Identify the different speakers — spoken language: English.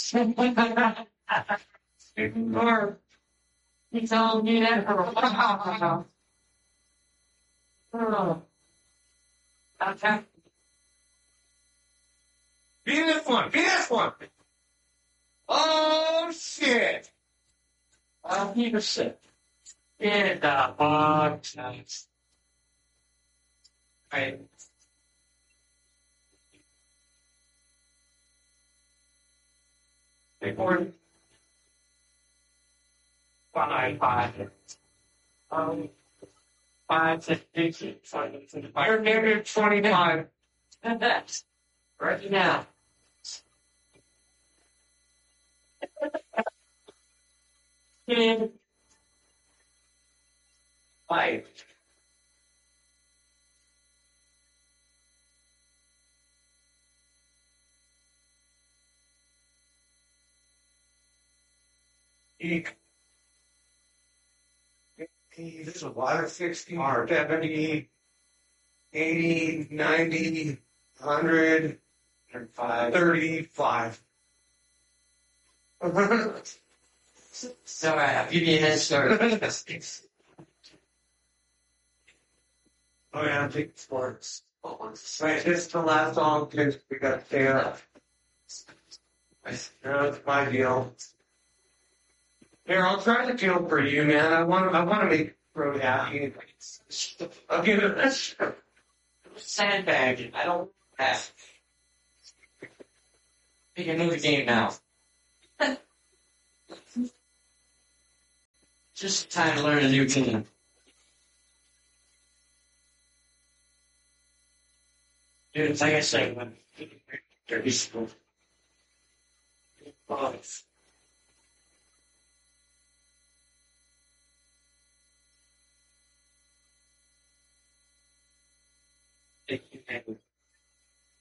Speaker 1: Or he's all me that. Oh, okay. Be this one. Be this one. Oh shit. Oh, he was sick. In the box. Nice. Right. Big one. Five. Um, 5, 6, 8, 7, 5. You're near 25. And that's right now. In 5. Eek. This is a lot of 60, 70, 80, 90, 100, 35. So I'll give you a head start. Oh yeah, I'm taking sports. Right, this is the last song because we got to stay up. That's my deal. Here, I'll try to feel for you, man. I want to make Bro happy. I'll give it this sandbag. I don't have. We can move the game now. Just time to learn a new team. Dude, it's like I say, when dirty school. Thank you.